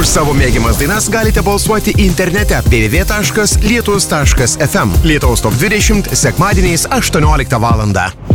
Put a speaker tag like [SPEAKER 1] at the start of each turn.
[SPEAKER 1] savo mėgiamas dainas galite balsuoti internete www.lietus.fm. Lietuvos top 20 sekmadieniais 18 val.